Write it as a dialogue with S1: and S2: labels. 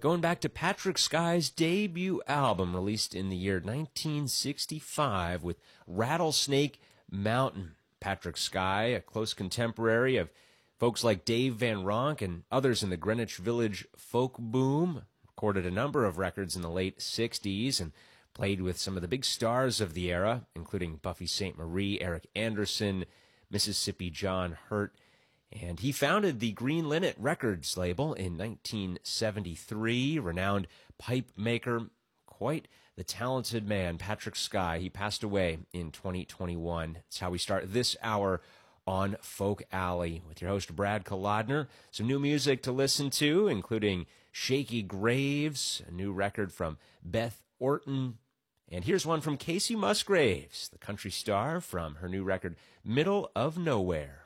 S1: going back to Patrick Sky's debut album released in the year 1965 with Rattlesnake Mountain. Patrick Sky, a close contemporary of folks like Dave Van Ronk and others in the Greenwich Village folk boom, recorded a number of records in the late 60s and played with some of the big stars of the era, including Buffy Sainte-Marie, Eric Anderson, Mississippi John Hurt. And he founded the Green Linnet Records label in 1973, renowned pipe maker, quite the talented man, Patrick Sky. He passed away in 2021. It's how we start this hour on Folk Alley with your host, Brad Kolodner. Some new music to listen to, including Shaky Graves, a new record from Beth Orton. And here's one from Kacey Musgraves, the country star, from her new record, Middle of Nowhere.